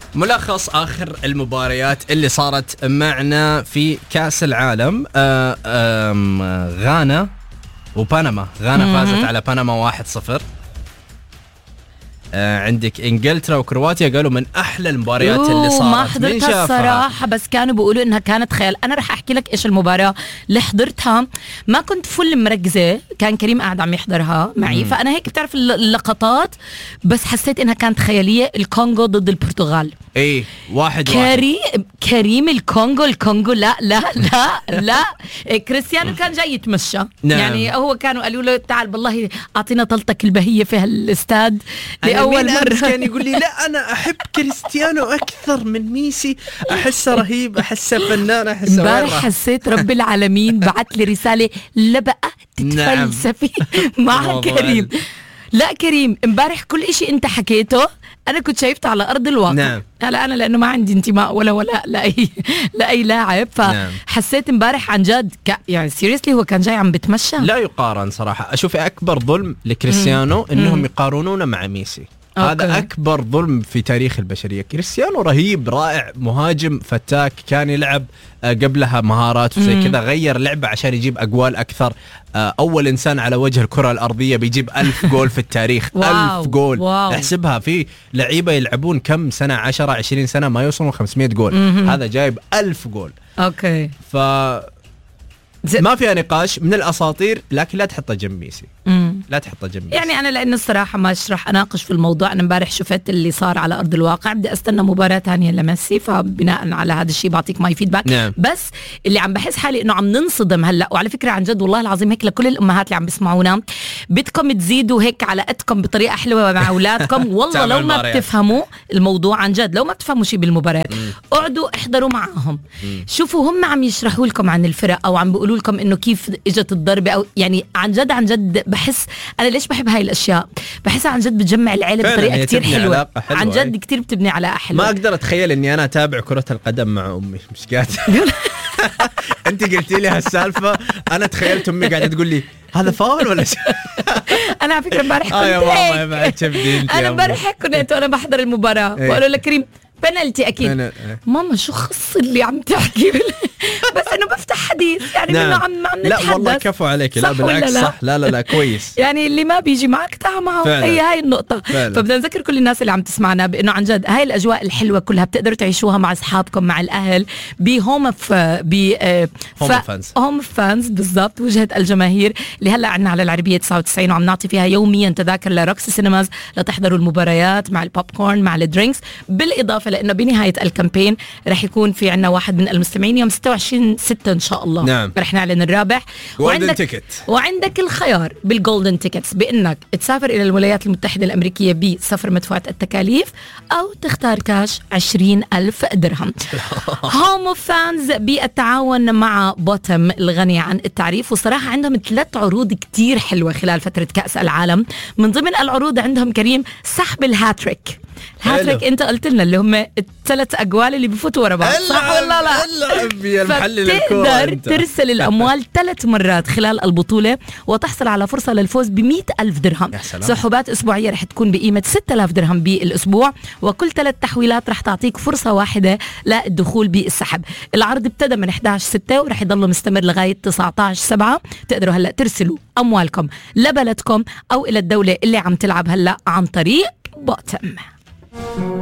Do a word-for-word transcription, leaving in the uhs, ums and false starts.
ملخص آخر المباريات اللي صارت معنا في كأس العالم. آه آه غانا وبنما. غانا فازت على بنما واحد صفر. آه عندك انجلترا وكرواتيا، قالوا من احلى المباريات اللي صارت. ما حضرتها الصراحه، بس كانوا بيقولوا انها كانت خيال. انا رح احكي لك ايش المباراه اللي حضرتها. ما كنت فل مركزه، كان كريم قاعد عم يحضرها معي، مم. فانا هيك بتعرف اللقطات، بس حسيت انها كانت خياليه. الكونغو ضد البرتغال، ايه واحد كريم واحد. كريم الكونغو الكونغو لا لا لا لا كريستيانو كان جاي يتمشى. نعم. يعني هو كانوا قالوا له تعال بالله اعطينا طلتك البهيه في هالاستاد لاول مره. كان يقول لي لا انا احب كريستيانو اكثر من ميسي، احسه رهيب، احسه فنان، احسه. امبارح حسيت رب العالمين بعت لي رساله لا بقى تتفلسفي مع كريم. لا كريم امبارح كل اشي انت حكيته انا كنت شايفته على ارض الواقع. نعم. هلا انا لانه ما عندي انتماء ولا ولا لاي لاي لاعب، فحسيت امبارح عن جد ك... يعني سيريسلي هو كان جاي عم بتمشى. لا يقارن صراحه. اشوف اكبر ظلم لكريستيانو مم. انهم مم. يقارنونه مع ميسي. أوكي. هذا أكبر ظلم في تاريخ البشرية. كريستيانو رهيب، رائع، مهاجم فتاك، كان يلعب قبلها مهارات وزي كذا، غير لعبة عشان يجيب أجوال أكثر. أول إنسان على وجه الكرة الأرضية بيجيب ألف جول في التاريخ. ألف جول. واو. احسبها، في لعيبة يلعبون كم سنة، عشرة عشرين سنة ما يوصلون خمسمية جول. مم. هذا جايب ألف جول. أوكي. ف ما فيها نقاش، من الأساطير، لكن لا تحطه جنب ميسي. مم. لا تحطه جنب ميسي. يعني أنا لأن الصراحة ما راح أناقش في الموضوع. أنا امبارح شفت اللي صار على أرض الواقع، بدي أستنى مباراة ثانية لميسي، فبناء على هذا الشيء بعطيك ماي فيدباك. نعم. بس اللي عم بحس حالي إنه عم ننصدم هلأ. وعلى فكرة عن جد والله العظيم هيك لكل الأمهات اللي عم بيسمعونا، بدكم تزيدوا هيك على قدكم بطريقة حلوة مع أولادكم. والله لو ما بتفهموا الموضوع عن جد، لو ما بتفهموا شيء بالمباراة، اقعدوا احضروا معهم، شوفوا هم عم يشرحوا لكم عن الفرق أو عم بيقولوا لكم إنه كيف اجت الضربة، أو يعني عن جد عن جد بحس أنا ليش بحب هاي الأشياء، بحسها عن جد بتجمع العيلة بطريقة كتير حلوة. حلوة عن جد كتير بتبني علاقة حلوة. ما أقدر أتخيل إني أنا أتابع كرة القدم مع أمي، مش قادر. أنت قلتي لي هالسالفة، أنا تخيلت أمي قاعدة تقول لي هذا فاول ولا شيء. أنا على فكرة امبارح كنت آه يا ماما ما تشبدي أنت. أنا امبارح كنت وأنا بحضر المباراة وقالوا لك كريم بنالتي أكيد. بنال... ماما شو خص اللي عم تحكي بس إنه بفتح حديث يعني نعم. منه عم عم لا نتحدث. والله كفو عليك. لا بالعكس لا؟ صح. لا لا لا كويس. يعني اللي ما بيجي معك تعال معه. هي هاي النقطة. فعلا. فبدنا نذكر كل الناس اللي عم تسمعنا بأنه عن جد هاي الأجواء الحلوة كلها بتقدروا تعيشوها مع أصحابكم مع الأهل بهوم ف ب هوم فانز. هوم فانز بالضبط، وجهة الجماهير اللي هلا عنا على العربية تسعة وتسعين، وعم نعطي فيها يوميا تذاكر لروكس سينماز لتحضروا المباريات مع البوب كورن مع الدرينكس. بالإضافة لأنه بنهاية الكامبين رح يكون في عنا واحد من المستمعين يوم ستة وعشرين ستة إن شاء الله. نعم. رح نعلن الرابح. وعندك تيكت، وعندك الخيار بالجولدن تيكتس بأنك تسافر إلى الولايات المتحدة الأمريكية بسفر مدفوعة التكاليف، أو تختار كاش عشرين ألف درهم. هوم فانز بالتعاون مع بوتم الغني عن التعريف، وصراحة عندهم ثلاث عروض كتير حلوة خلال فترة كأس العالم. من ضمن العروض عندهم كريم سحب الهاتريك. الهاتريك انت قلت لنا اللي هم الثلاث اجوال اللي بفوتوا ورا بعض، صح ولا لا؟ فتقدر ترسل الاموال ثلاث مرات خلال البطوله وتحصل على فرصه للفوز بمئة ألف درهم. سحوبات اسبوعيه رح تكون بقيمه ستة آلاف درهم بالاسبوع، وكل ثلاث تحويلات رح تعطيك فرصه واحده للدخول بالسحب. العرض ابتدى من إحدى عشر ستة ورح يضل مستمر لغايه تسعة عشر سبعة. تقدروا هلا ترسلوا اموالكم لبلدكم او الى الدوله اللي عم تلعب هلا عن طريق بوتم.